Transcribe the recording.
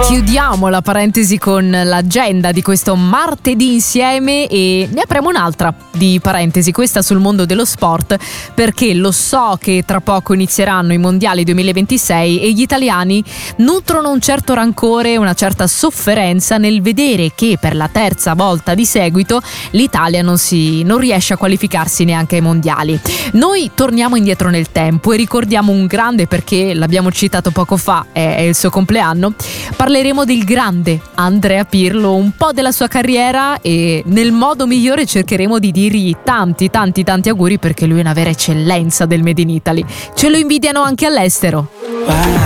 Chiudiamo la parentesi con l'agenda di questo martedì insieme e ne apriamo un'altra di parentesi, questa sul mondo dello sport, perché lo so che tra poco inizieranno i mondiali 2026 e gli italiani nutrono un certo rancore, una certa sofferenza nel vedere che per la terza volta di seguito l'Italia non riesce a qualificarsi neanche ai mondiali. Noi torniamo indietro nel tempo e ricordiamo un grande, perché l'abbiamo citato poco fa, è il suo compleanno. Parleremo del grande Andrea Pirlo, un po' della sua carriera, e nel modo migliore cercheremo di dirgli tanti auguri, perché lui è una vera eccellenza del Made in Italy. Ce lo invidiano anche all'estero.